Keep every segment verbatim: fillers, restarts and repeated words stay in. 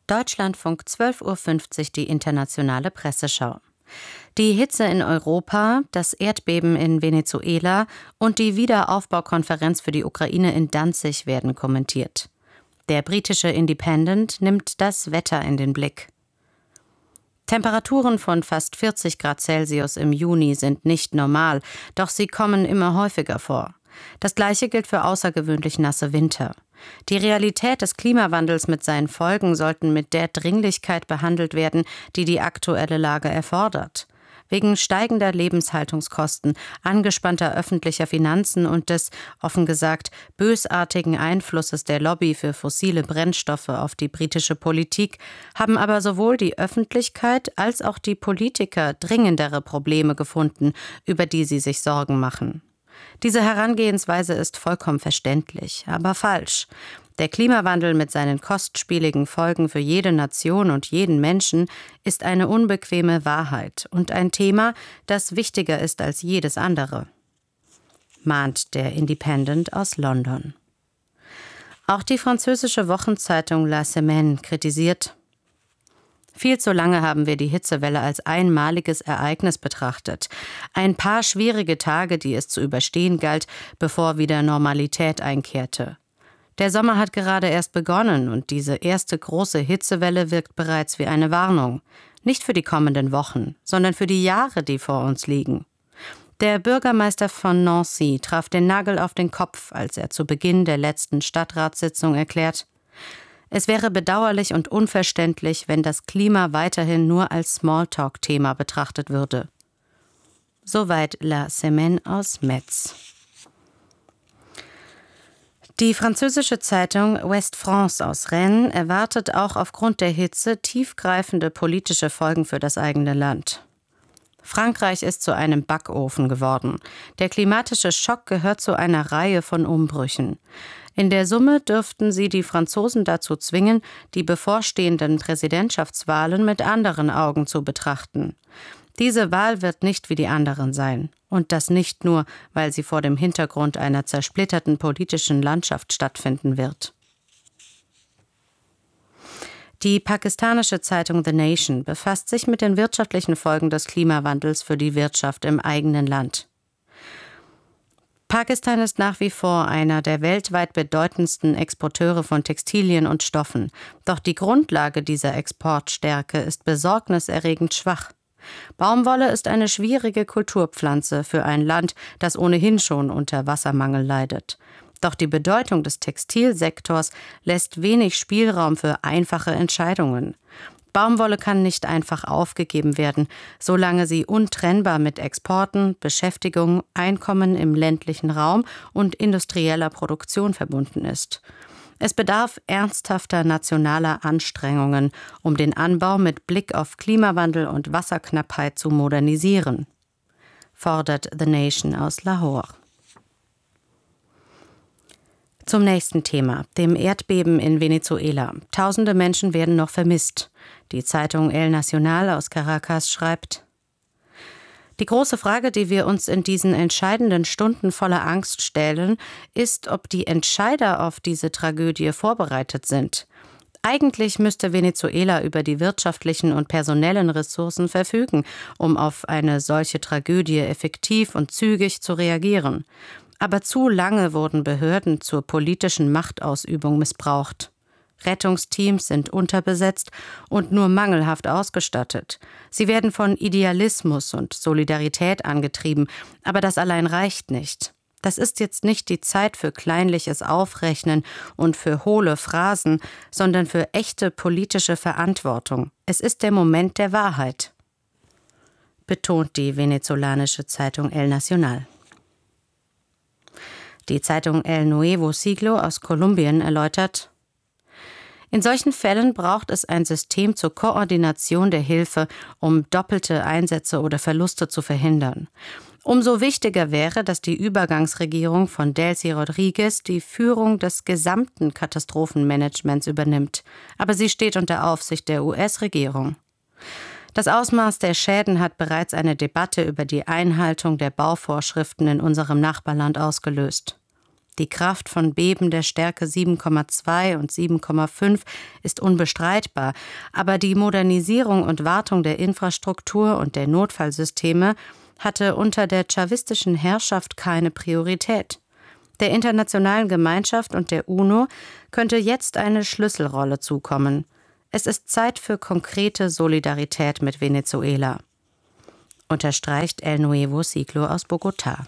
Deutschlandfunk zwölf Uhr fünfzig, die internationale Presseschau. Die Hitze in Europa, das Erdbeben in Venezuela und die Wiederaufbaukonferenz für die Ukraine in Danzig werden kommentiert. Der britische Independent nimmt das Wetter in den Blick. Temperaturen von fast vierzig Grad Celsius im Juni sind nicht normal, doch sie kommen immer häufiger vor. Das Gleiche gilt für außergewöhnlich nasse Winter. Die Realität des Klimawandels mit seinen Folgen sollten mit der Dringlichkeit behandelt werden, die die aktuelle Lage erfordert. Wegen steigender Lebenshaltungskosten, angespannter öffentlicher Finanzen und des, offen gesagt, bösartigen Einflusses der Lobby für fossile Brennstoffe auf die britische Politik haben aber sowohl die Öffentlichkeit als auch die Politiker dringendere Probleme gefunden, über die sie sich Sorgen machen. Diese Herangehensweise ist vollkommen verständlich, aber falsch. Der Klimawandel mit seinen kostspieligen Folgen für jede Nation und jeden Menschen ist eine unbequeme Wahrheit und ein Thema, das wichtiger ist als jedes andere, mahnt der Independent aus London. Auch die französische Wochenzeitung La Semaine kritisiert: Viel zu lange haben wir die Hitzewelle als einmaliges Ereignis betrachtet. Ein paar schwierige Tage, die es zu überstehen galt, bevor wieder Normalität einkehrte. Der Sommer hat gerade erst begonnen und diese erste große Hitzewelle wirkt bereits wie eine Warnung. Nicht für die kommenden Wochen, sondern für die Jahre, die vor uns liegen. Der Bürgermeister von Nancy traf den Nagel auf den Kopf, als er zu Beginn der letzten Stadtratssitzung erklärt: Es wäre bedauerlich und unverständlich, wenn das Klima weiterhin nur als Smalltalk-Thema betrachtet würde. Soweit La Semaine aus Metz. Die französische Zeitung Ouest France aus Rennes erwartet auch aufgrund der Hitze tiefgreifende politische Folgen für das eigene Land. Frankreich ist zu einem Backofen geworden. Der klimatische Schock gehört zu einer Reihe von Umbrüchen. In der Summe dürften sie die Franzosen dazu zwingen, die bevorstehenden Präsidentschaftswahlen mit anderen Augen zu betrachten. Diese Wahl wird nicht wie die anderen sein. Und das nicht nur, weil sie vor dem Hintergrund einer zersplitterten politischen Landschaft stattfinden wird. Die pakistanische Zeitung The Nation befasst sich mit den wirtschaftlichen Folgen des Klimawandels für die Wirtschaft im eigenen Land. Pakistan ist nach wie vor einer der weltweit bedeutendsten Exporteure von Textilien und Stoffen. Doch die Grundlage dieser Exportstärke ist besorgniserregend schwach. Baumwolle ist eine schwierige Kulturpflanze für ein Land, das ohnehin schon unter Wassermangel leidet. Doch die Bedeutung des Textilsektors lässt wenig Spielraum für einfache Entscheidungen. Baumwolle kann nicht einfach aufgegeben werden, solange sie untrennbar mit Exporten, Beschäftigung, Einkommen im ländlichen Raum und industrieller Produktion verbunden ist. Es bedarf ernsthafter nationaler Anstrengungen, um den Anbau mit Blick auf Klimawandel und Wasserknappheit zu modernisieren, fordert The Nation aus Lahore. Zum nächsten Thema, dem Erdbeben in Venezuela. Tausende Menschen werden noch vermisst. Die Zeitung El Nacional aus Caracas schreibt: Die große Frage, die wir uns in diesen entscheidenden Stunden voller Angst stellen, ist, ob die Entscheider auf diese Tragödie vorbereitet sind. Eigentlich müsste Venezuela über die wirtschaftlichen und personellen Ressourcen verfügen, um auf eine solche Tragödie effektiv und zügig zu reagieren. Aber zu lange wurden Behörden zur politischen Machtausübung missbraucht. Rettungsteams sind unterbesetzt und nur mangelhaft ausgestattet. Sie werden von Idealismus und Solidarität angetrieben, aber das allein reicht nicht. Das ist jetzt nicht die Zeit für kleinliches Aufrechnen und für hohle Phrasen, sondern für echte politische Verantwortung. Es ist der Moment der Wahrheit, betont die venezolanische Zeitung El Nacional. Die Zeitung El Nuevo Siglo aus Kolumbien erläutert: In solchen Fällen braucht es ein System zur Koordination der Hilfe, um doppelte Einsätze oder Verluste zu verhindern. Umso wichtiger wäre, dass die Übergangsregierung von Delcy Rodriguez die Führung des gesamten Katastrophenmanagements übernimmt. Aber sie steht unter Aufsicht der U S-Regierung. Das Ausmaß der Schäden hat bereits eine Debatte über die Einhaltung der Bauvorschriften in unserem Nachbarland ausgelöst. Die Kraft von Beben der Stärke sieben Komma zwei und sieben Komma fünf ist unbestreitbar, aber die Modernisierung und Wartung der Infrastruktur und der Notfallsysteme hatte unter der chavistischen Herrschaft keine Priorität. Der internationalen Gemeinschaft und der UNO könnte jetzt eine Schlüsselrolle zukommen. Es ist Zeit für konkrete Solidarität mit Venezuela, unterstreicht El Nuevo Siglo aus Bogotá.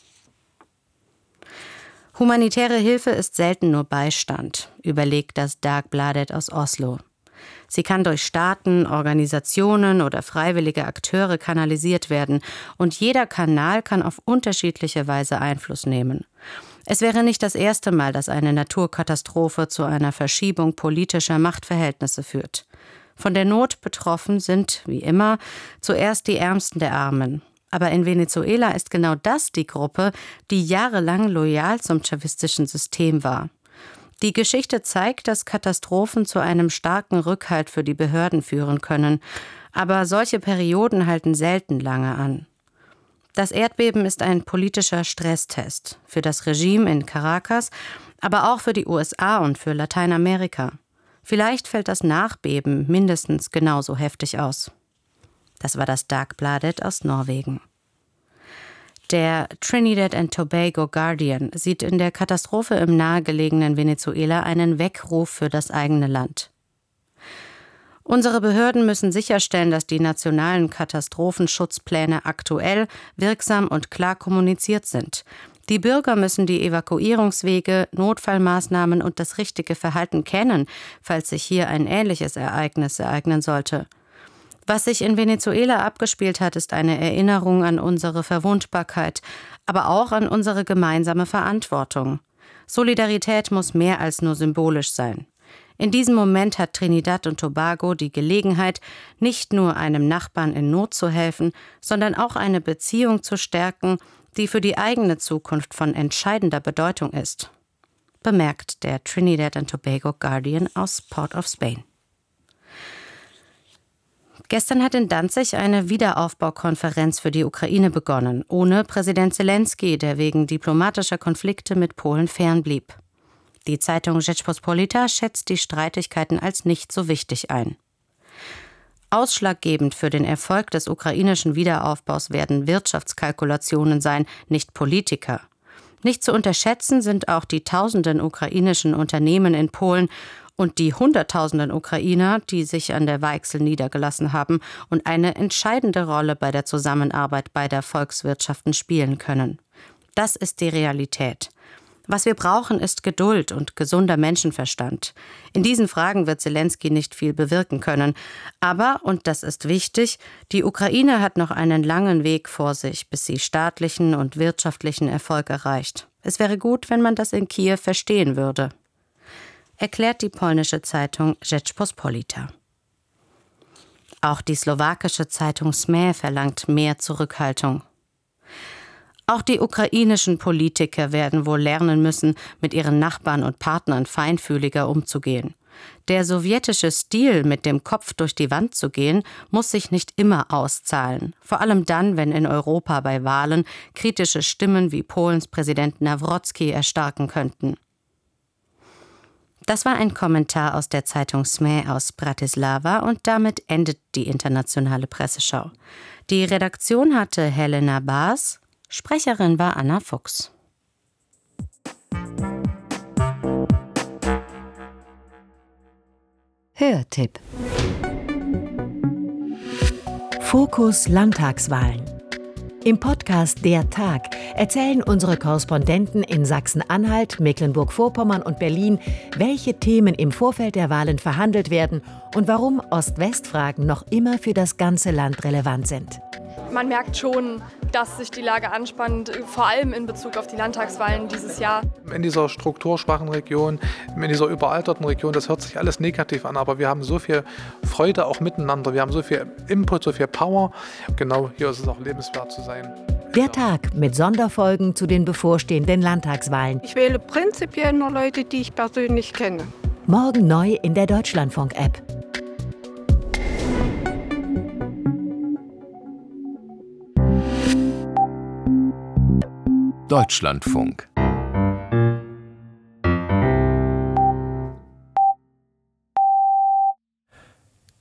Humanitäre Hilfe ist selten nur Beistand, überlegt das Dagbladet aus Oslo. Sie kann durch Staaten, Organisationen oder freiwillige Akteure kanalisiert werden und jeder Kanal kann auf unterschiedliche Weise Einfluss nehmen. Es wäre nicht das erste Mal, dass eine Naturkatastrophe zu einer Verschiebung politischer Machtverhältnisse führt. Von der Not betroffen sind, wie immer, zuerst die Ärmsten der Armen. Aber in Venezuela ist genau das die Gruppe, die jahrelang loyal zum chavistischen System war. Die Geschichte zeigt, dass Katastrophen zu einem starken Rückhalt für die Behörden führen können. Aber solche Perioden halten selten lange an. Das Erdbeben ist ein politischer Stresstest für das Regime in Caracas, aber auch für die U S A und für Lateinamerika. Vielleicht fällt das Nachbeben mindestens genauso heftig aus. Das war das Dagbladet aus Norwegen. Der Trinidad and Tobago Guardian sieht in der Katastrophe im nahegelegenen Venezuela einen Weckruf für das eigene Land. Unsere Behörden müssen sicherstellen, dass die nationalen Katastrophenschutzpläne aktuell, wirksam und klar kommuniziert sind. Die Bürger müssen die Evakuierungswege, Notfallmaßnahmen und das richtige Verhalten kennen, falls sich hier ein ähnliches Ereignis ereignen sollte. Was sich in Venezuela abgespielt hat, ist eine Erinnerung an unsere Verwundbarkeit, aber auch an unsere gemeinsame Verantwortung. Solidarität muss mehr als nur symbolisch sein. In diesem Moment hat Trinidad und Tobago die Gelegenheit, nicht nur einem Nachbarn in Not zu helfen, sondern auch eine Beziehung zu stärken, die für die eigene Zukunft von entscheidender Bedeutung ist, bemerkt der Trinidad and Tobago Guardian aus Port of Spain. Gestern hat in Danzig eine Wiederaufbaukonferenz für die Ukraine begonnen, ohne Präsident Zelensky, der wegen diplomatischer Konflikte mit Polen fernblieb. Die Zeitung Rzeczpospolita schätzt die Streitigkeiten als nicht so wichtig ein. Ausschlaggebend für den Erfolg des ukrainischen Wiederaufbaus werden Wirtschaftskalkulationen sein, nicht Politiker. Nicht zu unterschätzen sind auch die tausenden ukrainischen Unternehmen in Polen und die hunderttausenden Ukrainer, die sich an der Weichsel niedergelassen haben und eine entscheidende Rolle bei der Zusammenarbeit beider Volkswirtschaften spielen können. Das ist die Realität. Was wir brauchen, ist Geduld und gesunder Menschenverstand. In diesen Fragen wird Zelensky nicht viel bewirken können. Aber, und das ist wichtig, die Ukraine hat noch einen langen Weg vor sich, bis sie staatlichen und wirtschaftlichen Erfolg erreicht. Es wäre gut, wenn man das in Kiew verstehen würde, erklärt die polnische Zeitung Rzeczpospolita. Auch die slowakische Zeitung S M E verlangt mehr Zurückhaltung. Auch die ukrainischen Politiker werden wohl lernen müssen, mit ihren Nachbarn und Partnern feinfühliger umzugehen. Der sowjetische Stil, mit dem Kopf durch die Wand zu gehen, muss sich nicht immer auszahlen. Vor allem dann, wenn in Europa bei Wahlen kritische Stimmen wie Polens Präsident Nawrocki erstarken könnten. Das war ein Kommentar aus der Zeitung S M E aus Bratislava und damit endet die internationale Presseschau. Die Redaktion hatte Helena Baas, Sprecherin war Anna Fuchs. Hörtipp. Fokus Landtagswahlen. Im Podcast Der Tag erzählen unsere Korrespondenten in Sachsen-Anhalt, Mecklenburg-Vorpommern und Berlin, welche Themen im Vorfeld der Wahlen verhandelt werden und warum Ost-West-Fragen noch immer für das ganze Land relevant sind. Man merkt schon, dass sich die Lage anspannt, vor allem in Bezug auf die Landtagswahlen dieses Jahr. In dieser strukturschwachen Region, in dieser überalterten Region, das hört sich alles negativ an, aber wir haben so viel Freude auch miteinander, wir haben so viel Input, so viel Power. Genau, hier ist es auch lebenswert zu sein. Der Tag mit Sonderfolgen zu den bevorstehenden Landtagswahlen. Ich wähle prinzipiell nur Leute, die ich persönlich kenne. Morgen neu in der Deutschlandfunk-App. Deutschlandfunk.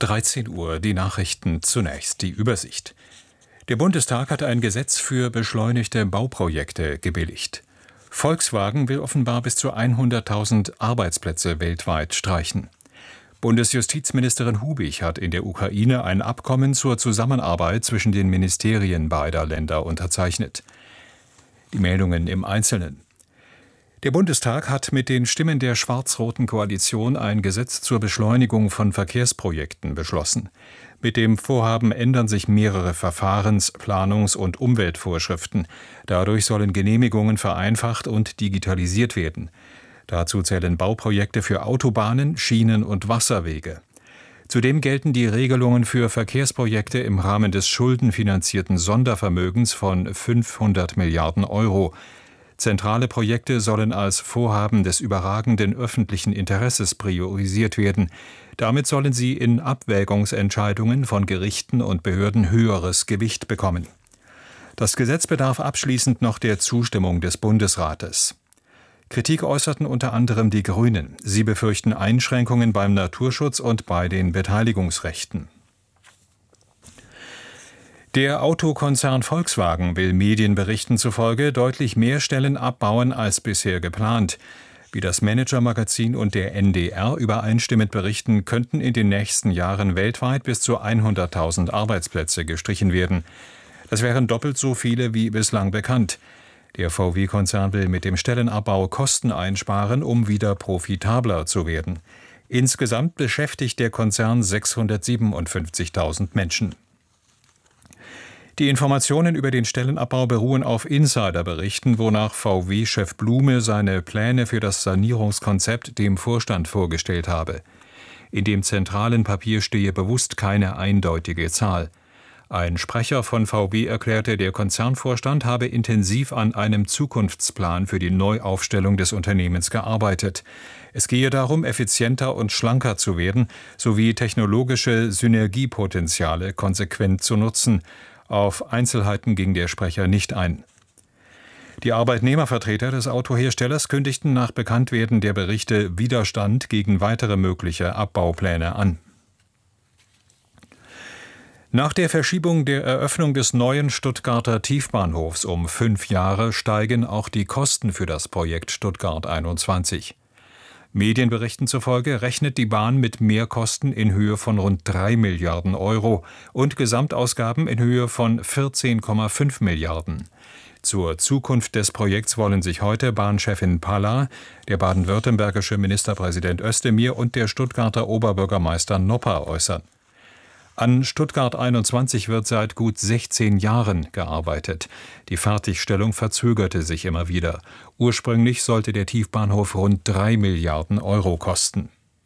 dreizehn Uhr, die Nachrichten, zunächst die Übersicht. Der Bundestag hat ein Gesetz für beschleunigte Bauprojekte gebilligt. Volkswagen will offenbar bis zu hunderttausend Arbeitsplätze weltweit streichen. Bundesjustizministerin Hubig hat in der Ukraine ein Abkommen zur Zusammenarbeit zwischen den Ministerien beider Länder unterzeichnet. Die Meldungen im Einzelnen. Der Bundestag hat mit den Stimmen der schwarz-roten Koalition ein Gesetz zur Beschleunigung von Verkehrsprojekten beschlossen. Mit dem Vorhaben ändern sich mehrere Verfahrens-, Planungs- und Umweltvorschriften. Dadurch sollen Genehmigungen vereinfacht und digitalisiert werden. Dazu zählen Bauprojekte für Autobahnen, Schienen und Wasserwege. Zudem gelten die Regelungen für Verkehrsprojekte im Rahmen des schuldenfinanzierten Sondervermögens von fünfhundert Milliarden Euro. Zentrale Projekte sollen als Vorhaben des überragenden öffentlichen Interesses priorisiert werden. Damit sollen sie in Abwägungsentscheidungen von Gerichten und Behörden höheres Gewicht bekommen. Das Gesetz bedarf abschließend noch der Zustimmung des Bundesrates. Kritik äußerten unter anderem die Grünen. Sie befürchten Einschränkungen beim Naturschutz und bei den Beteiligungsrechten. Der Autokonzern Volkswagen will Medienberichten zufolge deutlich mehr Stellen abbauen als bisher geplant. Wie das Manager-Magazin und der N D R übereinstimmend berichten, könnten in den nächsten Jahren weltweit bis zu hunderttausend Arbeitsplätze gestrichen werden. Das wären doppelt so viele wie bislang bekannt. Der V W-Konzern will mit dem Stellenabbau Kosten einsparen, um wieder profitabler zu werden. Insgesamt beschäftigt der Konzern sechshundertsiebenundfünfzigtausend Menschen. Die Informationen über den Stellenabbau beruhen auf Insiderberichten, wonach V W-Chef Blume seine Pläne für das Sanierungskonzept dem Vorstand vorgestellt habe. In dem zentralen Papier stehe bewusst keine eindeutige Zahl. Ein Sprecher von V W erklärte, der Konzernvorstand habe intensiv an einem Zukunftsplan für die Neuaufstellung des Unternehmens gearbeitet. Es gehe darum, effizienter und schlanker zu werden, sowie technologische Synergiepotenziale konsequent zu nutzen. Auf Einzelheiten ging der Sprecher nicht ein. Die Arbeitnehmervertreter des Autoherstellers kündigten nach Bekanntwerden der Berichte Widerstand gegen weitere mögliche Abbaupläne an. Nach der Verschiebung der Eröffnung des neuen Stuttgarter Tiefbahnhofs um fünf Jahre steigen auch die Kosten für das Projekt Stuttgart einundzwanzig. Medienberichten zufolge rechnet die Bahn mit Mehrkosten in Höhe von rund drei Milliarden Euro und Gesamtausgaben in Höhe von vierzehn Komma fünf Milliarden. Zur Zukunft des Projekts wollen sich heute Bahnchefin Palla, der baden-württembergische Ministerpräsident Özdemir und der Stuttgarter Oberbürgermeister Nopper äußern. An Stuttgart einundzwanzig wird seit gut sechzehn Jahren gearbeitet. Die Fertigstellung verzögerte sich immer wieder. Ursprünglich sollte der Tiefbahnhof rund drei Milliarden Euro kosten.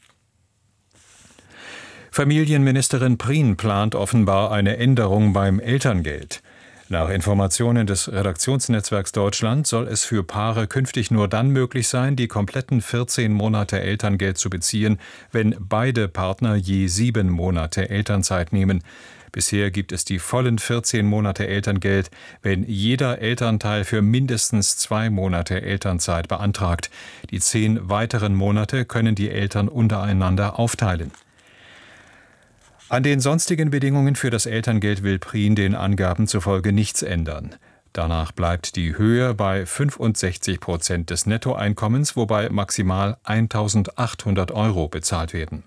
Familienministerin Prien plant offenbar eine Änderung beim Elterngeld. Nach Informationen des Redaktionsnetzwerks Deutschland soll es für Paare künftig nur dann möglich sein, die kompletten vierzehn Monate Elterngeld zu beziehen, wenn beide Partner je sieben Monate Elternzeit nehmen. Bisher gibt es die vollen vierzehn Monate Elterngeld, wenn jeder Elternteil für mindestens zwei Monate Elternzeit beantragt. Die zehn weiteren Monate können die Eltern untereinander aufteilen. An den sonstigen Bedingungen für das Elterngeld will Prien den Angaben zufolge nichts ändern. Danach bleibt die Höhe bei fünfundsechzig Prozent des Nettoeinkommens, wobei maximal eintausendachthundert Euro bezahlt werden.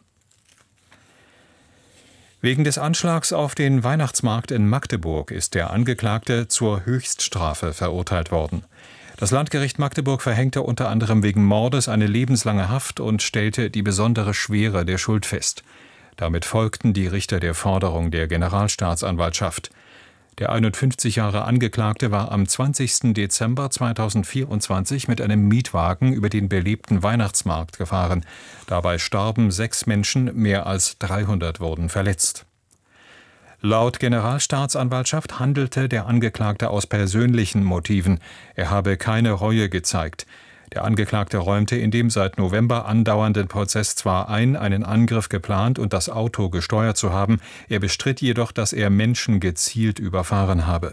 Wegen des Anschlags auf den Weihnachtsmarkt in Magdeburg ist der Angeklagte zur Höchststrafe verurteilt worden. Das Landgericht Magdeburg verhängte unter anderem wegen Mordes eine lebenslange Haft und stellte die besondere Schwere der Schuld fest. Damit folgten die Richter der Forderung der Generalstaatsanwaltschaft. Der einundfünfzig Jahre Angeklagte war am zwanzigsten Dezember zweitausendvierundzwanzig mit einem Mietwagen über den belebten Weihnachtsmarkt gefahren. Dabei starben sechs Menschen, mehr als dreihundert wurden verletzt. Laut Generalstaatsanwaltschaft handelte der Angeklagte aus persönlichen Motiven. Er habe keine Reue gezeigt. Der Angeklagte räumte in dem seit November andauernden Prozess zwar ein, einen Angriff geplant und das Auto gesteuert zu haben, er bestritt jedoch, dass er Menschen gezielt überfahren habe.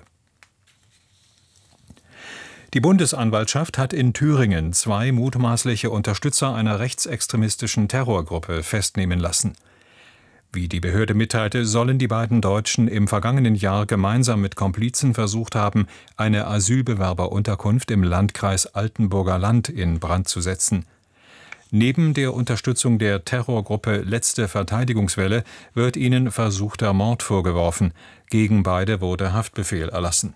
Die Bundesanwaltschaft hat in Thüringen zwei mutmaßliche Unterstützer einer rechtsextremistischen Terrorgruppe festnehmen lassen. Wie die Behörde mitteilte, sollen die beiden Deutschen im vergangenen Jahr gemeinsam mit Komplizen versucht haben, eine Asylbewerberunterkunft im Landkreis Altenburger Land in Brand zu setzen. Neben der Unterstützung der Terrorgruppe Letzte Verteidigungswelle wird ihnen versuchter Mord vorgeworfen. Gegen beide wurde Haftbefehl erlassen.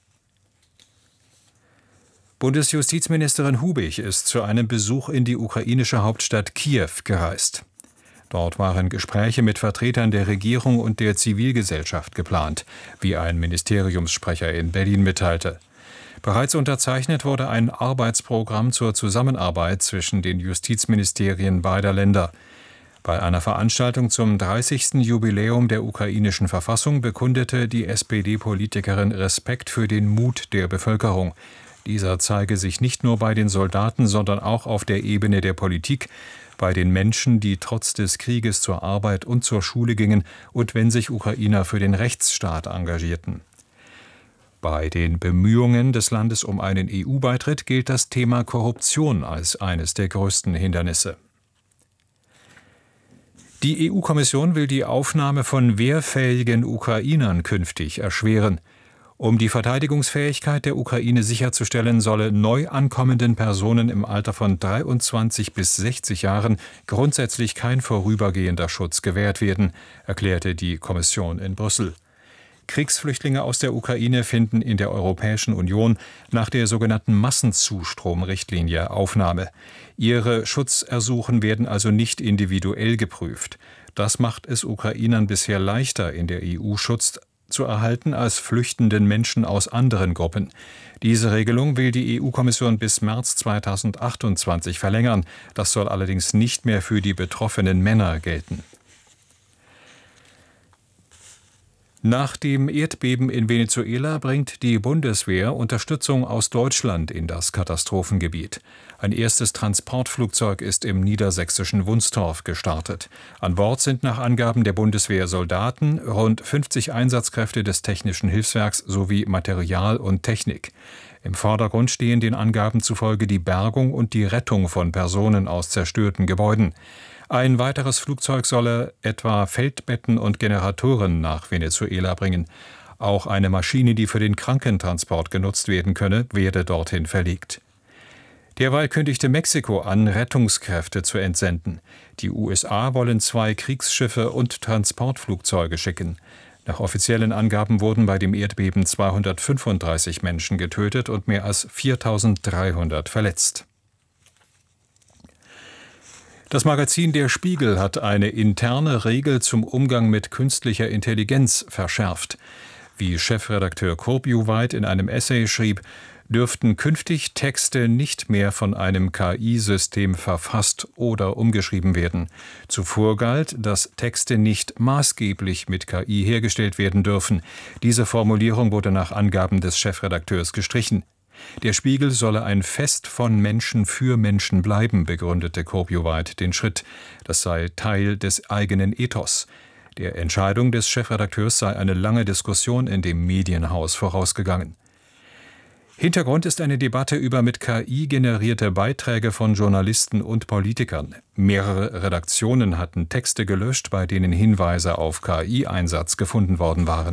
Bundesjustizministerin Hubig ist zu einem Besuch in die ukrainische Hauptstadt Kiew gereist. Dort waren Gespräche mit Vertretern der Regierung und der Zivilgesellschaft geplant, wie ein Ministeriumssprecher in Berlin mitteilte. Bereits unterzeichnet wurde ein Arbeitsprogramm zur Zusammenarbeit zwischen den Justizministerien beider Länder. Bei einer Veranstaltung zum dreißigsten Jubiläum der ukrainischen Verfassung bekundete die S P D-Politikerin Respekt für den Mut der Bevölkerung. Dieser zeige sich nicht nur bei den Soldaten, sondern auch auf der Ebene der Politik, bei den Menschen, die trotz des Krieges zur Arbeit und zur Schule gingen und wenn sich Ukrainer für den Rechtsstaat engagierten. Bei den Bemühungen des Landes um einen E U-Beitritt gilt das Thema Korruption als eines der größten Hindernisse. Die E U-Kommission will die Aufnahme von wehrfähigen Ukrainern künftig erschweren. Um die Verteidigungsfähigkeit der Ukraine sicherzustellen, solle neu ankommenden Personen im Alter von dreiundzwanzig bis sechzig Jahren grundsätzlich kein vorübergehender Schutz gewährt werden, erklärte die Kommission in Brüssel. Kriegsflüchtlinge aus der Ukraine finden in der Europäischen Union nach der sogenannten Massenzustromrichtlinie Aufnahme. Ihre Schutzersuchen werden also nicht individuell geprüft. Das macht es Ukrainern bisher leichter, in der E U Schutz zu erhalten als flüchtenden Menschen aus anderen Gruppen. Diese Regelung will die E U-Kommission bis März zweitausendachtundzwanzig verlängern. Das soll allerdings nicht mehr für die betroffenen Männer gelten. Nach dem Erdbeben in Venezuela bringt die Bundeswehr Unterstützung aus Deutschland in das Katastrophengebiet. Ein erstes Transportflugzeug ist im niedersächsischen Wunstorf gestartet. An Bord sind nach Angaben der Bundeswehr Soldaten, rund fünfzig Einsatzkräfte des Technischen Hilfswerks sowie Material und Technik. Im Vordergrund stehen den Angaben zufolge die Bergung und die Rettung von Personen aus zerstörten Gebäuden. Ein weiteres Flugzeug solle etwa Feldbetten und Generatoren nach Venezuela bringen. Auch eine Maschine, die für den Krankentransport genutzt werden könne, werde dorthin verlegt. Derweil kündigte Mexiko an, Rettungskräfte zu entsenden. Die U S A wollen zwei Kriegsschiffe und Transportflugzeuge schicken. Nach offiziellen Angaben wurden bei dem Erdbeben zweihundertfünfunddreißig Menschen getötet und mehr als viertausenddreihundert verletzt. Das Magazin Der Spiegel hat eine interne Regel zum Umgang mit künstlicher Intelligenz verschärft. Wie Chefredakteur Kurt Juweit in einem Essay schrieb, dürften künftig Texte nicht mehr von einem K I-System verfasst oder umgeschrieben werden. Zuvor galt, dass Texte nicht maßgeblich mit K I hergestellt werden dürfen. Diese Formulierung wurde nach Angaben des Chefredakteurs gestrichen. Der Spiegel solle ein Fest von Menschen für Menschen bleiben, begründete Kurbjuweit den Schritt. Das sei Teil des eigenen Ethos. Der Entscheidung des Chefredakteurs sei eine lange Diskussion in dem Medienhaus vorausgegangen. Hintergrund ist eine Debatte über mit K I generierte Beiträge von Journalisten und Politikern. Mehrere Redaktionen hatten Texte gelöscht, bei denen Hinweise auf K I-Einsatz gefunden worden waren.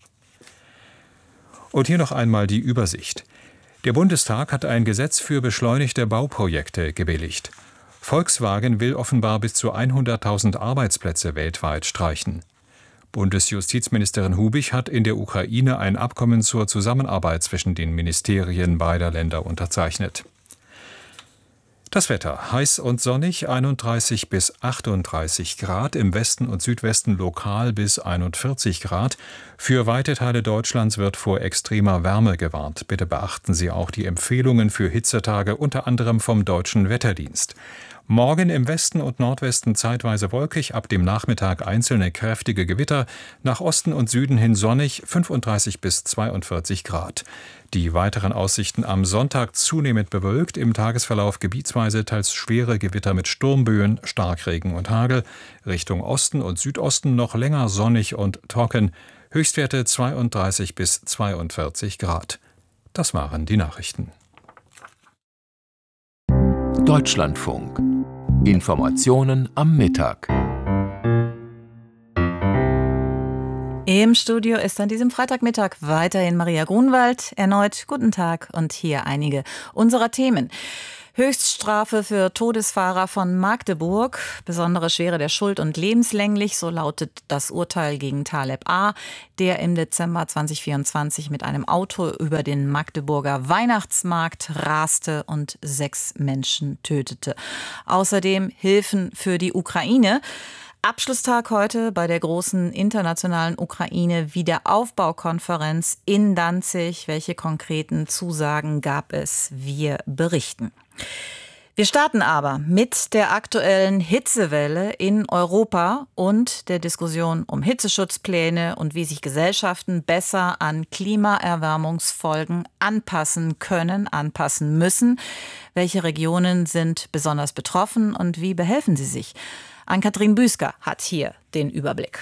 Und hier noch einmal die Übersicht. Der Bundestag hat ein Gesetz für beschleunigte Bauprojekte gebilligt. Volkswagen will offenbar bis zu hunderttausend Arbeitsplätze weltweit streichen. Bundesjustizministerin Hubig hat in der Ukraine ein Abkommen zur Zusammenarbeit zwischen den Ministerien beider Länder unterzeichnet. Das Wetter: heiß und sonnig, einunddreißig bis achtunddreißig Grad, im Westen und Südwesten lokal bis einundvierzig Grad. Für weite Teile Deutschlands wird vor extremer Wärme gewarnt. Bitte beachten Sie auch die Empfehlungen für Hitzetage, unter anderem vom Deutschen Wetterdienst. Morgen im Westen und Nordwesten zeitweise wolkig, ab dem Nachmittag einzelne kräftige Gewitter, nach Osten und Süden hin sonnig, fünfunddreißig bis zweiundvierzig Grad. Die weiteren Aussichten: am Sonntag zunehmend bewölkt, im Tagesverlauf gebietsweise teils schwere Gewitter mit Sturmböen, Starkregen und Hagel, Richtung Osten und Südosten noch länger sonnig und trocken, Höchstwerte zweiunddreißig bis zweiundvierzig Grad. Das waren die Nachrichten. Deutschlandfunk. Informationen am Mittag. Im Studio ist an diesem Freitagmittag weiterhin Maria Grunwald. Erneut guten Tag und hier einige unserer Themen. Höchststrafe für Todesfahrer von Magdeburg, besondere Schwere der Schuld und lebenslänglich, so lautet das Urteil gegen Taleb A., der im Dezember zwanzig vierundzwanzig mit einem Auto über den Magdeburger Weihnachtsmarkt raste und sechs Menschen tötete. Außerdem Hilfen für die Ukraine. Abschlusstag heute bei der großen internationalen Ukraine-Wiederaufbaukonferenz in Danzig. Welche konkreten Zusagen gab es? Wir berichten. Wir starten aber mit der aktuellen Hitzewelle in Europa und der Diskussion um Hitzeschutzpläne und wie sich Gesellschaften besser an Klimaerwärmungsfolgen anpassen können, anpassen müssen. Welche Regionen sind besonders betroffen und wie behelfen sie sich? Ann-Kathrin Büsker hat hier den Überblick.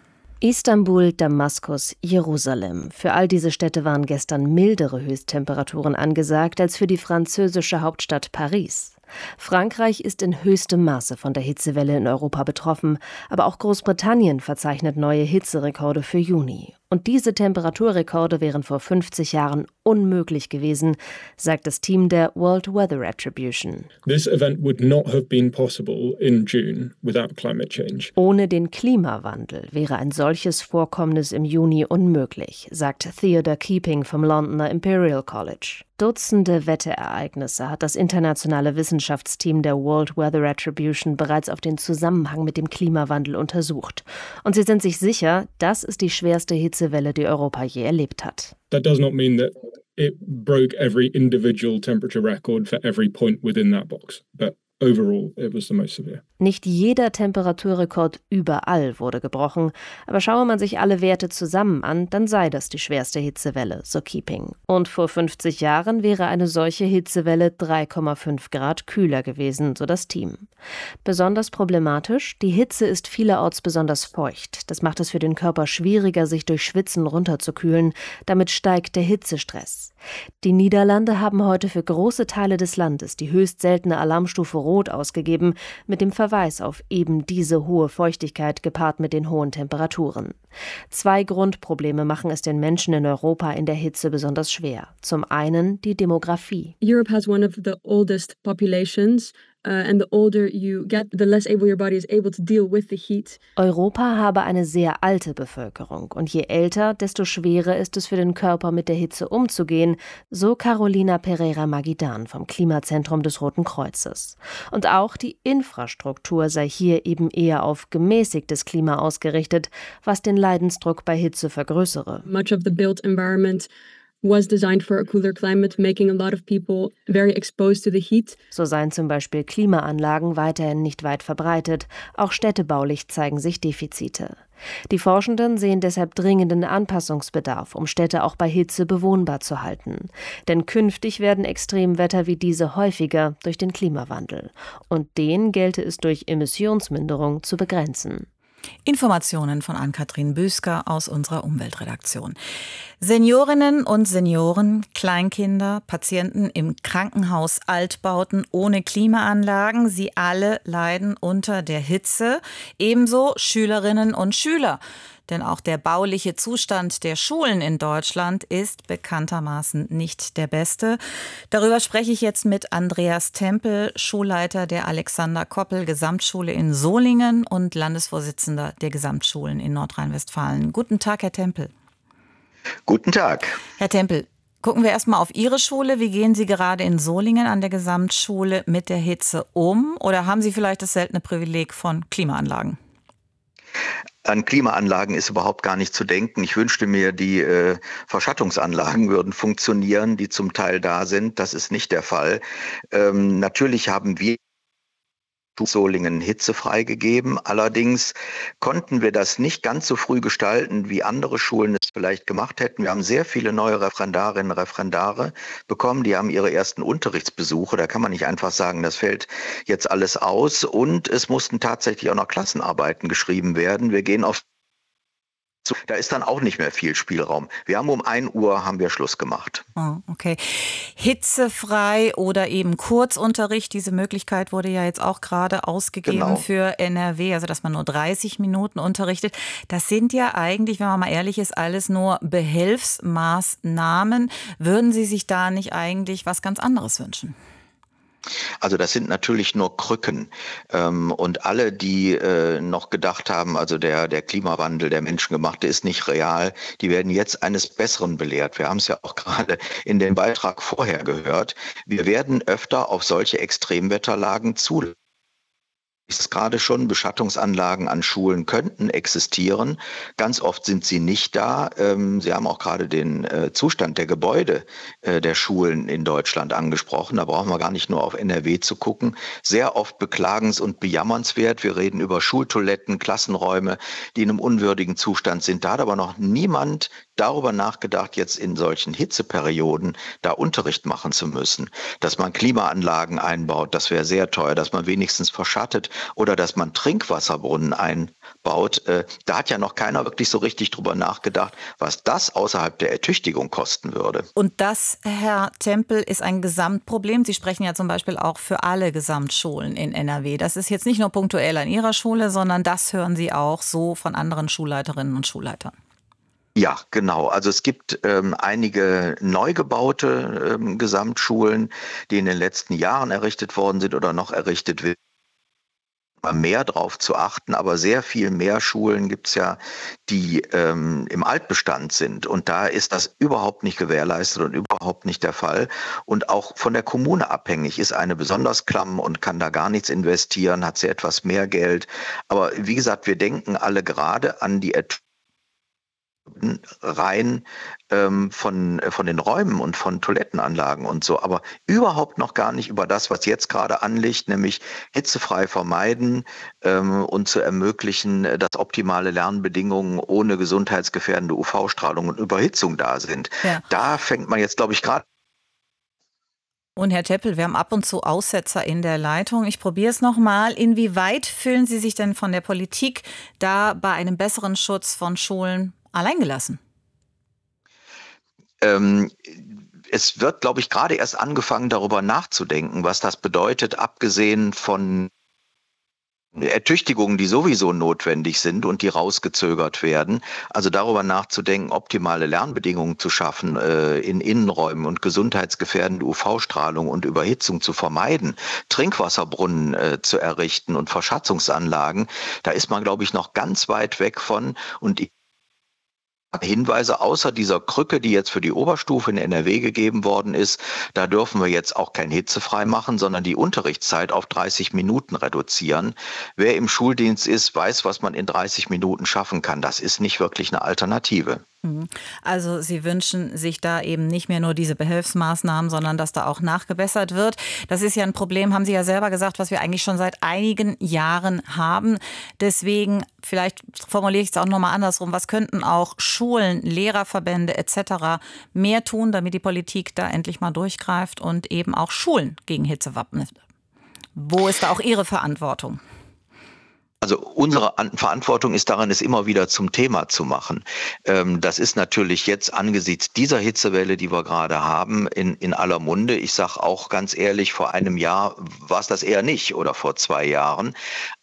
Istanbul, Damaskus, Jerusalem. Für all diese Städte waren gestern mildere Höchsttemperaturen angesagt als für die französische Hauptstadt Paris. Frankreich ist in höchstem Maße von der Hitzewelle in Europa betroffen, aber auch Großbritannien verzeichnet neue Hitzerekorde für Juni. Und diese Temperaturrekorde wären vor fünfzig Jahren unmöglich gewesen, sagt das Team der World Weather Attribution. This event would not have been possible in June without climate change. Ohne den Klimawandel wäre ein solches Vorkommnis im Juni unmöglich, sagt Theodore Keeping vom Londoner Imperial College. Dutzende Wetterereignisse hat das internationale Wissenschaftsteam der World Weather Attribution bereits auf den Zusammenhang mit dem Klimawandel untersucht. Und sie sind sich sicher, das ist die schwerste Hitzewelle, die Europa je erlebt hat. That does not mean that it broke every individual temperature record for every point within that box, but overall it was the most severe. Nicht jeder Temperaturrekord überall wurde gebrochen, aber schaue man sich alle Werte zusammen an, dann sei das die schwerste Hitzewelle, so Keeping. Und vor fünfzig Jahren wäre eine solche Hitzewelle drei Komma fünf Grad kühler gewesen, so das Team. Besonders problematisch, die Hitze ist vielerorts besonders feucht. Das macht es für den Körper schwieriger, sich durch Schwitzen runterzukühlen. Damit steigt der Hitzestress. Die Niederlande haben heute für große Teile des Landes die höchst seltene Alarmstufe Rot ausgegeben, mit dem Verweis auf eben diese hohe Feuchtigkeit gepaart mit den hohen Temperaturen. Zwei Grundprobleme machen es den Menschen in Europa in der Hitze besonders schwer. Zum einen die Demografie. Europe has one of the oldest populations. Uh, and the older you get, the less able your body is able to deal with the heat. Europa habe eine sehr alte Bevölkerung und je älter, desto schwerer ist es für den Körper, mit der Hitze umzugehen, so Carolina Pereira Magidan vom Klimazentrum des Roten Kreuzes. Und auch die Infrastruktur sei hier eben eher auf gemäßigtes Klima ausgerichtet, was den Leidensdruck bei Hitze vergrößere. Much of the built environment was designed for a cooler climate, making a lot of people very exposed to the heat. So seien zum Beispiel Klimaanlagen weiterhin nicht weit verbreitet. Auch städtebaulich zeigen sich Defizite. Die Forschenden sehen deshalb dringenden Anpassungsbedarf, um Städte auch bei Hitze bewohnbar zu halten. Denn künftig werden Extremwetter wie diese häufiger durch den Klimawandel. Und den gelte es durch Emissionsminderung zu begrenzen. Informationen von Ann-Kathrin Büsker aus unserer Umweltredaktion. Seniorinnen und Senioren, Kleinkinder, Patienten im Krankenhaus, Altbauten ohne Klimaanlagen, sie alle leiden unter der Hitze. Ebenso Schülerinnen und Schüler. Denn auch der bauliche Zustand der Schulen in Deutschland ist bekanntermaßen nicht der beste. Darüber spreche ich jetzt mit Andreas Tempel, Schulleiter der Alexander-Koppel-Gesamtschule in Solingen und Landesvorsitzender der Gesamtschulen in Nordrhein-Westfalen. Guten Tag, Herr Tempel. Guten Tag. Herr Tempel, gucken wir erstmal auf Ihre Schule. Wie gehen Sie gerade in Solingen an der Gesamtschule mit der Hitze um? Oder haben Sie vielleicht das seltene Privileg von Klimaanlagen? An Klimaanlagen ist überhaupt gar nicht zu denken. Ich wünschte mir, die äh, Verschattungsanlagen würden funktionieren, die zum Teil da sind. Das ist nicht der Fall. Ähm, natürlich haben wir Solingen Hitze freigegeben. Allerdings konnten wir das nicht ganz so früh gestalten, wie andere Schulen es vielleicht gemacht hätten. Wir haben sehr viele neue Referendarinnen und Referendare bekommen. Die haben ihre ersten Unterrichtsbesuche. Da kann man nicht einfach sagen, das fällt jetzt alles aus. Und es mussten tatsächlich auch noch Klassenarbeiten geschrieben werden. Wir gehen auf Da ist dann auch nicht mehr viel Spielraum. Wir haben um ein Uhr haben wir Schluss gemacht. Oh, okay. Hitzefrei oder eben Kurzunterricht, diese Möglichkeit wurde ja jetzt auch gerade ausgegeben genau. für N R W, also dass man nur dreißig Minuten unterrichtet. Das sind ja eigentlich, wenn man mal ehrlich ist, alles nur Behelfsmaßnahmen. Würden Sie sich da nicht eigentlich was ganz anderes wünschen? Also das sind natürlich nur Krücken. Und alle, die noch gedacht haben, also der, der Klimawandel, der menschengemachte, ist nicht real, die werden jetzt eines Besseren belehrt. Wir haben es ja auch gerade in dem Beitrag vorher gehört. Wir werden öfter auf solche Extremwetterlagen zulassen. Ist gerade schon, Beschattungsanlagen an Schulen könnten existieren. Ganz oft sind sie nicht da. Sie haben auch gerade den Zustand der Gebäude der Schulen in Deutschland angesprochen. Da brauchen wir gar nicht nur auf N R W zu gucken. Sehr oft beklagens- und bejammernswert. Wir reden über Schultoiletten, Klassenräume, die in einem unwürdigen Zustand sind. Da hat aber noch niemand darüber nachgedacht, jetzt in solchen Hitzeperioden da Unterricht machen zu müssen. Dass man Klimaanlagen einbaut, das wäre sehr teuer. Dass man wenigstens verschattet oder dass man Trinkwasserbrunnen einbaut. Äh, da hat ja noch keiner wirklich so richtig drüber nachgedacht, was das außerhalb der Ertüchtigung kosten würde. Und das, Herr Tempel, ist ein Gesamtproblem. Sie sprechen ja zum Beispiel auch für alle Gesamtschulen in N R W. Das ist jetzt nicht nur punktuell an Ihrer Schule, sondern das hören Sie auch so von anderen Schulleiterinnen und Schulleitern. Ja, genau. Also es gibt ähm, einige neu gebaute ähm, Gesamtschulen, die in den letzten Jahren errichtet worden sind oder noch errichtet werden. Mehr drauf zu achten, aber sehr viel mehr Schulen gibt's ja, die ähm, im Altbestand sind. Und da ist das überhaupt nicht gewährleistet und überhaupt nicht der Fall. Und auch von der Kommune abhängig. Ist eine besonders klamm und kann da gar nichts investieren, hat sie etwas mehr Geld. Aber wie gesagt, wir denken alle gerade an die Ertüchtigung rein ähm, von, von den Räumen und von Toilettenanlagen und so, aber überhaupt noch gar nicht über das, was jetzt gerade anliegt, nämlich hitzefrei vermeiden ähm, und zu ermöglichen, dass optimale Lernbedingungen ohne gesundheitsgefährdende U V-Strahlung und Überhitzung da sind. Ja. Da fängt man jetzt, glaube ich, gerade. Und Herr Teppel, wir haben ab und zu Aussetzer in der Leitung. Ich probiere es nochmal. Inwieweit fühlen Sie sich denn von der Politik da bei einem besseren Schutz von Schulen alleingelassen? Ähm, es wird, glaube ich, gerade erst angefangen, darüber nachzudenken, was das bedeutet, abgesehen von Ertüchtigungen, die sowieso notwendig sind und die rausgezögert werden. Also darüber nachzudenken, optimale Lernbedingungen zu schaffen äh, in Innenräumen und gesundheitsgefährdende U V-Strahlung und Überhitzung zu vermeiden, Trinkwasserbrunnen äh, zu errichten und Verschattungsanlagen. Da ist man, glaube ich, noch ganz weit weg von. Und ich Hinweise außer dieser Krücke, die jetzt für die Oberstufe in N R W gegeben worden ist, da dürfen wir jetzt auch kein hitzefrei machen, sondern die Unterrichtszeit auf dreißig Minuten reduzieren. Wer im Schuldienst ist, weiß, was man in dreißig Minuten schaffen kann. Das ist nicht wirklich eine Alternative. Also Sie wünschen sich da eben nicht mehr nur diese Behelfsmaßnahmen, sondern dass da auch nachgebessert wird. Das ist ja ein Problem, haben Sie ja selber gesagt, was wir eigentlich schon seit einigen Jahren haben. Deswegen, vielleicht formuliere ich es auch nochmal andersrum, was könnten auch Schulen, Lehrerverbände et cetera mehr tun, damit die Politik da endlich mal durchgreift und eben auch Schulen gegen Hitze wappnet? Wo ist da auch Ihre Verantwortung? Also unsere Verantwortung ist darin, es immer wieder zum Thema zu machen. Das ist natürlich jetzt angesichts dieser Hitzewelle, die wir gerade haben, in, in aller Munde. Ich sage auch ganz ehrlich, vor einem Jahr war es das eher nicht oder vor zwei Jahren.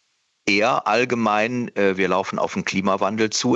Eher allgemein, wir laufen auf den Klimawandel zu.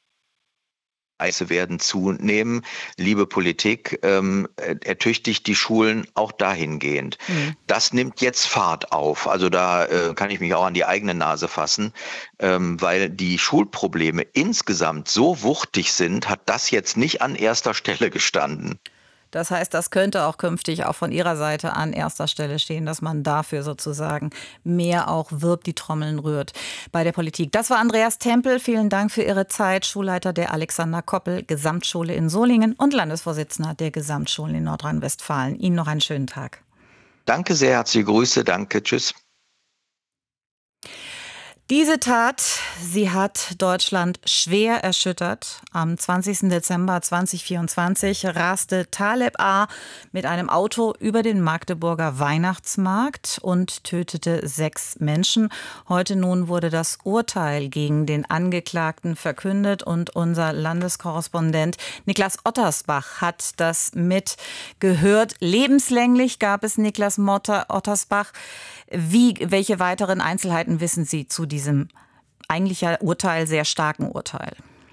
Ereignisse werden zunehmen. Liebe Politik, ähm, ertüchtigt die Schulen auch dahingehend. Mhm. Das nimmt jetzt Fahrt auf. Also da äh, kann ich mich auch an die eigene Nase fassen, ähm, weil die Schulprobleme insgesamt so wuchtig sind, hat das jetzt nicht an erster Stelle gestanden. Das heißt, das könnte auch künftig auch von Ihrer Seite an erster Stelle stehen, dass man dafür sozusagen mehr auch wirbt, die Trommeln rührt bei der Politik. Das war Andreas Tempel. Vielen Dank für Ihre Zeit. Schulleiter der Alexander Koppel Gesamtschule in Solingen und Landesvorsitzender der Gesamtschulen in Nordrhein-Westfalen. Ihnen noch einen schönen Tag. Danke sehr, herzliche Grüße. Danke, tschüss. Diese Tat, sie hat Deutschland schwer erschüttert. Am zwanzigsten Dezember zweitausendvierundzwanzig raste Taleb A. mit einem Auto über den Magdeburger Weihnachtsmarkt und tötete sechs Menschen. Heute nun wurde das Urteil gegen den Angeklagten verkündet und unser Landeskorrespondent Niklas Ottersbach hat das mitgehört. Lebenslänglich gab es Niklas Motter, Ottersbach. Wie, welche weiteren Einzelheiten wissen Sie zu diesem eigentlich ja Urteil, sehr starken Urteil?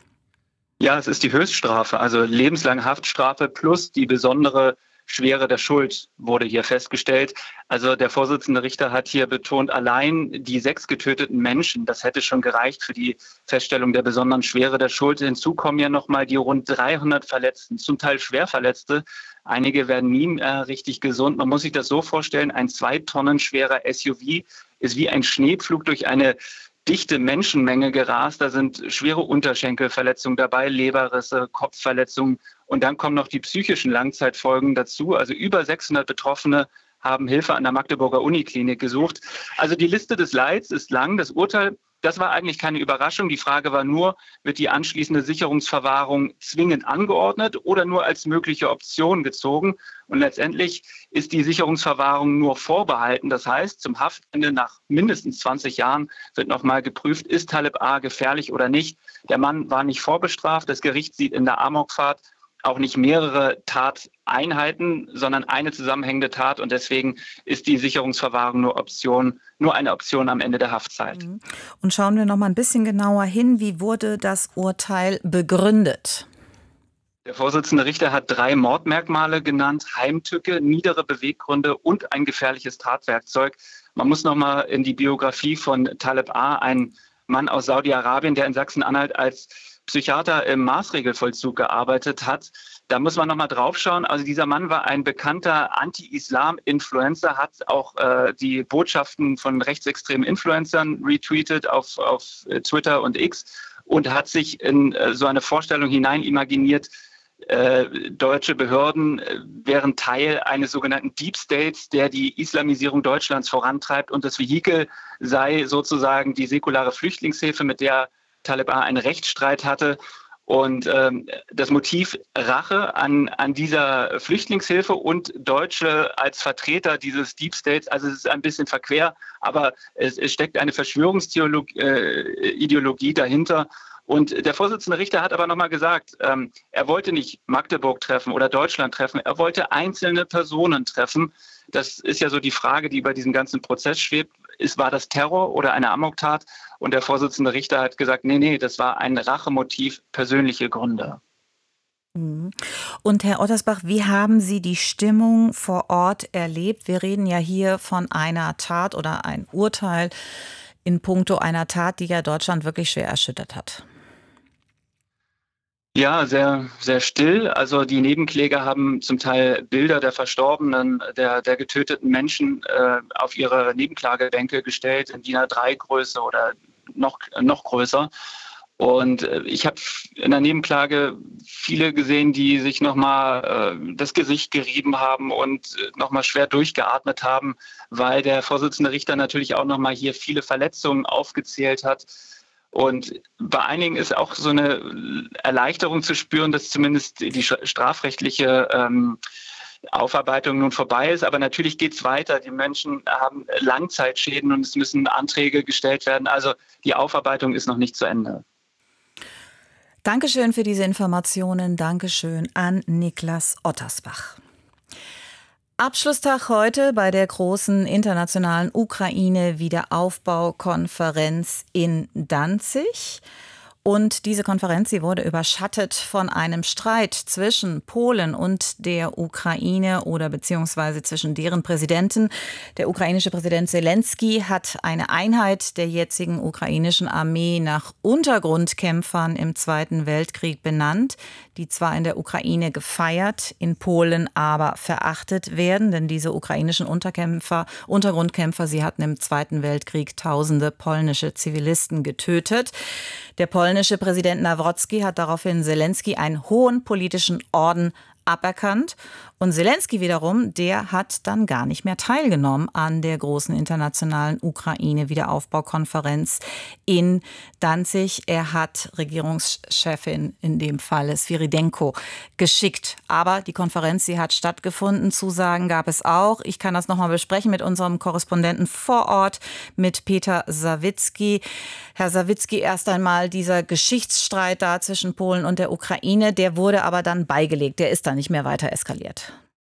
Ja, es ist die Höchststrafe, also lebenslange Haftstrafe plus die besondere Schwere der Schuld wurde hier festgestellt. Also der Vorsitzende Richter hat hier betont, allein die sechs getöteten Menschen, das hätte schon gereicht für die Feststellung der besonderen Schwere der Schuld. Hinzu kommen ja nochmal die rund dreihundert Verletzten, zum Teil Schwerverletzte. Einige werden nie äh, richtig gesund. Man muss sich das so vorstellen, ein zwei Tonnen schwerer S U V ist wie ein Schneepflug durch eine dichte Menschenmenge gerast. Da sind schwere Unterschenkelverletzungen dabei, Leberrisse, Kopfverletzungen. Und dann kommen noch die psychischen Langzeitfolgen dazu. Also über sechshundert Betroffene haben Hilfe an der Magdeburger Uniklinik gesucht. Also die Liste des Leids ist lang. Das Urteil, das war eigentlich keine Überraschung. Die Frage war nur, wird die anschließende Sicherungsverwahrung zwingend angeordnet oder nur als mögliche Option gezogen? Und letztendlich ist die Sicherungsverwahrung nur vorbehalten. Das heißt, zum Haftende nach mindestens zwanzig Jahren wird nochmal geprüft, ist Taleb A. gefährlich oder nicht. Der Mann war nicht vorbestraft. Das Gericht sieht in der Amokfahrt auch nicht mehrere Tateinheiten, sondern eine zusammenhängende Tat. Und deswegen ist die Sicherungsverwahrung nur Option, nur eine Option am Ende der Haftzeit. Und schauen wir noch mal ein bisschen genauer hin. Wie wurde das Urteil begründet? Der Vorsitzende Richter hat drei Mordmerkmale genannt: Heimtücke, niedere Beweggründe und ein gefährliches Tatwerkzeug. Man muss noch mal in die Biografie von Taleb A., ein Mann aus Saudi-Arabien, der in Sachsen-Anhalt als Psychiater im Maßregelvollzug gearbeitet hat. Da muss man noch mal drauf schauen. Also dieser Mann war ein bekannter Anti-Islam-Influencer, hat auch äh, die Botschaften von rechtsextremen Influencern retweetet auf, auf Twitter und X und hat sich in äh, so eine Vorstellung hinein imaginiert, Äh, deutsche Behörden äh, wären Teil eines sogenannten Deep States, der die Islamisierung Deutschlands vorantreibt, und das Vehikel sei sozusagen die säkulare Flüchtlingshilfe, mit der Taleb A. einen Rechtsstreit hatte. Und ähm, das Motiv Rache an, an dieser Flüchtlingshilfe und Deutsche als Vertreter dieses Deep States, also es ist ein bisschen verquer, aber es, es steckt eine Verschwörungsideologie äh, dahinter. Und der Vorsitzende Richter hat aber nochmal gesagt, ähm, er wollte nicht Magdeburg treffen oder Deutschland treffen, er wollte einzelne Personen treffen. Das ist ja so die Frage, die bei diesem ganzen Prozess schwebt. Ist, war das Terror oder eine Amoktat? Und der Vorsitzende Richter hat gesagt, nee, nee, das war ein Rachemotiv, persönliche Gründe. Und Herr Ottersbach, wie haben Sie die Stimmung vor Ort erlebt? Wir reden ja hier von einer Tat oder ein Urteil in puncto einer Tat, die ja Deutschland wirklich schwer erschüttert hat. Ja, sehr, sehr still. Also die Nebenkläger haben zum Teil Bilder der Verstorbenen, der, der getöteten Menschen äh, auf ihre Nebenklagebänke gestellt, in D I N A drei Größe oder noch, noch größer. Und äh, ich habe in der Nebenklage viele gesehen, die sich nochmal äh, das Gesicht gerieben haben und äh, nochmal schwer durchgeatmet haben, weil der Vorsitzende Richter natürlich auch nochmal hier viele Verletzungen aufgezählt hat. Und bei einigen ist auch so eine Erleichterung zu spüren, dass zumindest die strafrechtliche ähm, Aufarbeitung nun vorbei ist. Aber natürlich geht es weiter. Die Menschen haben Langzeitschäden und es müssen Anträge gestellt werden. Also die Aufarbeitung ist noch nicht zu Ende. Dankeschön für diese Informationen. Dankeschön an Niklas Ottersbach. Abschlusstag heute bei der großen internationalen Ukraine-Wiederaufbaukonferenz in Danzig. Und diese Konferenz, sie wurde überschattet von einem Streit zwischen Polen und der Ukraine oder beziehungsweise zwischen deren Präsidenten. Der ukrainische Präsident Selenskyj hat eine Einheit der jetzigen ukrainischen Armee nach Untergrundkämpfern im Zweiten Weltkrieg benannt, die zwar in der Ukraine gefeiert, in Polen aber verachtet werden, denn diese ukrainischen Unterkämpfer, Untergrundkämpfer, sie hatten im Zweiten Weltkrieg tausende polnische Zivilisten getötet. Der polnische Präsident Nawrocki hat daraufhin Selenskyj einen hohen politischen Orden aberkannt. Und Zelensky wiederum, der hat dann gar nicht mehr teilgenommen an der großen internationalen Ukraine-Wiederaufbaukonferenz in Danzig. Er hat Regierungschefin, in dem Fall Svyrydenko, geschickt. Aber die Konferenz, sie hat stattgefunden. Zusagen gab es auch. Ich kann das nochmal besprechen mit unserem Korrespondenten vor Ort, mit Peter Sawicki. Herr Sawicki, erst einmal dieser Geschichtsstreit da zwischen Polen und der Ukraine, der wurde aber dann beigelegt. Der ist dann nicht mehr weiter eskaliert.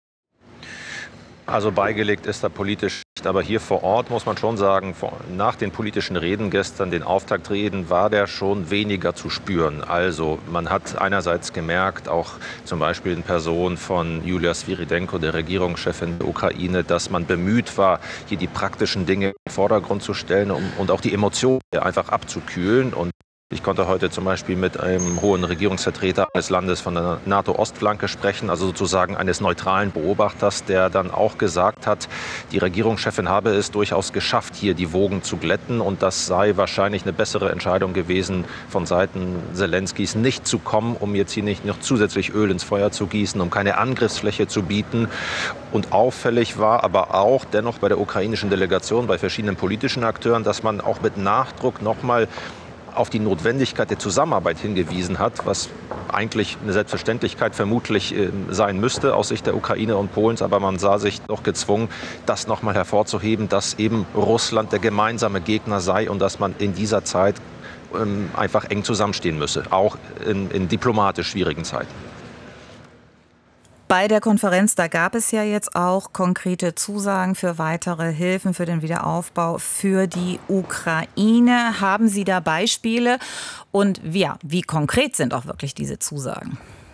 Also beigelegt ist er politisch nicht, aber hier vor Ort muss man schon sagen, nach den politischen Reden gestern, den Auftaktreden, war der schon weniger zu spüren. Also man hat einerseits gemerkt, auch zum Beispiel in Person von Julia Svyrydenko, der Regierungschefin der Ukraine, dass man bemüht war, hier die praktischen Dinge im Vordergrund zu stellen um, und auch die Emotionen einfach abzukühlen. Und ich konnte heute zum Beispiel mit einem hohen Regierungsvertreter eines Landes von der NATO-Ostflanke sprechen, also sozusagen eines neutralen Beobachters, der dann auch gesagt hat, die Regierungschefin habe es durchaus geschafft, hier die Wogen zu glätten. Und das sei wahrscheinlich eine bessere Entscheidung gewesen, von Seiten Zelenskys nicht zu kommen, um jetzt hier nicht noch zusätzlich Öl ins Feuer zu gießen, um keine Angriffsfläche zu bieten. Und auffällig war aber auch dennoch bei der ukrainischen Delegation, bei verschiedenen politischen Akteuren, dass man auch mit Nachdruck nochmal auf die Notwendigkeit der Zusammenarbeit hingewiesen hat, was eigentlich eine Selbstverständlichkeit vermutlich äh, sein müsste aus Sicht der Ukraine und Polens. Aber man sah sich doch gezwungen, das nochmal hervorzuheben, dass eben Russland der gemeinsame Gegner sei und dass man in dieser Zeit ähm, einfach eng zusammenstehen müsse, auch in, in diplomatisch schwierigen Zeiten. Bei der Konferenz, da gab es ja jetzt auch konkrete Zusagen für weitere Hilfen für den Wiederaufbau für die Ukraine. Haben Sie da Beispiele? Und ja, wie konkret sind auch wirklich diese Zusagen?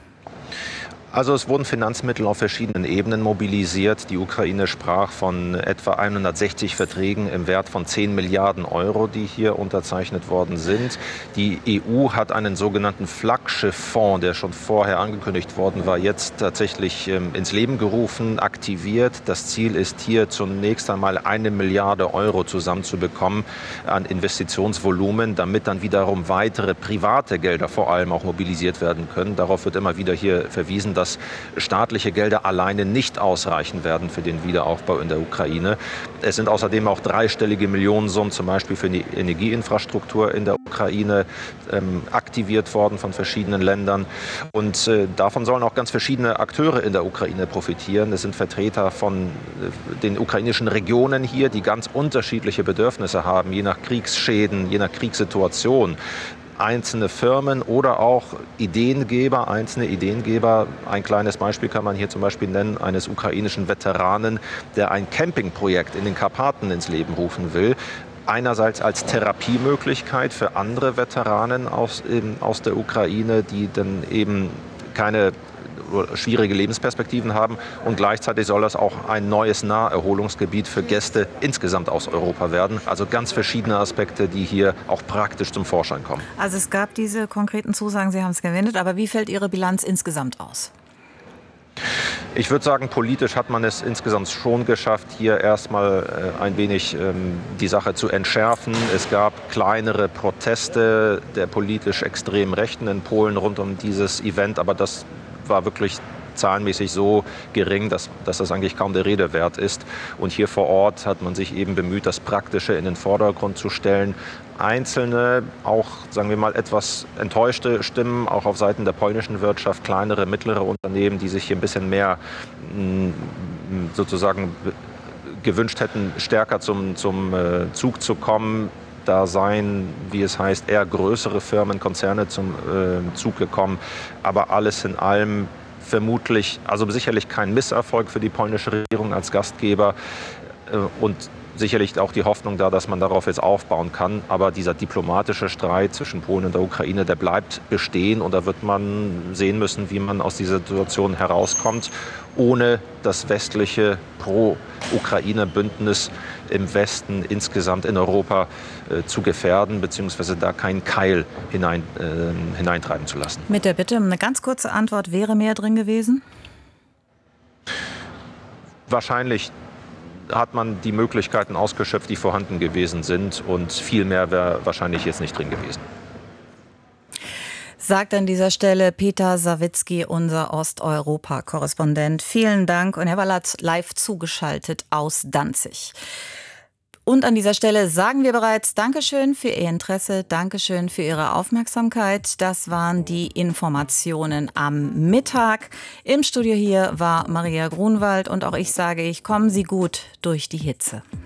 Also es wurden Finanzmittel auf verschiedenen Ebenen mobilisiert. Die Ukraine sprach von etwa hundertsechzig Verträgen im Wert von zehn Milliarden Euro, die hier unterzeichnet worden sind. Die E U hat einen sogenannten Flaggschiff-Fonds, der schon vorher angekündigt worden war, jetzt tatsächlich ähm, ins Leben gerufen, aktiviert. Das Ziel ist hier zunächst einmal eine Milliarde Euro zusammenzubekommen an Investitionsvolumen, damit dann wiederum weitere private Gelder vor allem auch mobilisiert werden können. Darauf wird immer wieder hier verwiesen, dass staatliche Gelder alleine nicht ausreichen werden für den Wiederaufbau in der Ukraine. Es sind außerdem auch dreistellige Millionensummen zum Beispiel für die Energieinfrastruktur in der Ukraine ähm, aktiviert worden von verschiedenen Ländern. Und äh, davon sollen auch ganz verschiedene Akteure in der Ukraine profitieren. Es sind Vertreter von äh, den ukrainischen Regionen hier, die ganz unterschiedliche Bedürfnisse haben, je nach Kriegsschäden, je nach Kriegssituation. Einzelne Firmen oder auch Ideengeber, einzelne Ideengeber. Ein kleines Beispiel kann man hier zum Beispiel nennen, eines ukrainischen Veteranen, der ein Campingprojekt in den Karpaten ins Leben rufen will. Einerseits als Therapiemöglichkeit für andere Veteranen aus, eben, aus der Ukraine, die dann eben keine schwierige Lebensperspektiven haben. Und gleichzeitig soll das auch ein neues Naherholungsgebiet für Gäste insgesamt aus Europa werden. Also ganz verschiedene Aspekte, die hier auch praktisch zum Vorschein kommen. Also es gab diese konkreten Zusagen, Sie haben es gewendet, aber wie fällt Ihre Bilanz insgesamt aus? Ich würde sagen, politisch hat man es insgesamt schon geschafft, hier erstmal äh, ein wenig ähm, die Sache zu entschärfen. Es gab kleinere Proteste der politisch extrem Rechten in Polen rund um dieses Event, aber das war wirklich zahlenmäßig so gering, dass, dass das eigentlich kaum der Rede wert ist. Und hier vor Ort hat man sich eben bemüht, das Praktische in den Vordergrund zu stellen. Einzelne, auch sagen wir mal etwas enttäuschte Stimmen, auch auf Seiten der polnischen Wirtschaft, kleinere, mittlere Unternehmen, die sich hier ein bisschen mehr sozusagen gewünscht hätten, stärker zum, zum Zug zu kommen. Da seien, wie es heißt, eher größere Firmen, Konzerne zum äh, Zug gekommen. Aber alles in allem vermutlich, also sicherlich kein Misserfolg für die polnische Regierung als Gastgeber äh, und sicherlich auch die Hoffnung da, dass man darauf jetzt aufbauen kann. Aber dieser diplomatische Streit zwischen Polen und der Ukraine, der bleibt bestehen. Und da wird man sehen müssen, wie man aus dieser Situation herauskommt, ohne das westliche Pro-Ukraine-Bündnis im Westen insgesamt in Europa äh, zu gefährden, beziehungsweise da keinen Keil hinein, äh, hineintreiben zu lassen. Mit der Bitte um eine ganz kurze Antwort, wäre mehr drin gewesen? Wahrscheinlich hat man die Möglichkeiten ausgeschöpft, die vorhanden gewesen sind. Und viel mehr wäre wahrscheinlich jetzt nicht drin gewesen. Sagt an dieser Stelle Peter Sawicki, unser Osteuropa-Korrespondent. Vielen Dank und er war live zugeschaltet aus Danzig. Und an dieser Stelle sagen wir bereits Dankeschön für Ihr Interesse, Dankeschön für Ihre Aufmerksamkeit. Das waren die Informationen am Mittag. Im Studio hier war Maria Grunwald und auch ich sage, ich kommen Sie gut durch die Hitze.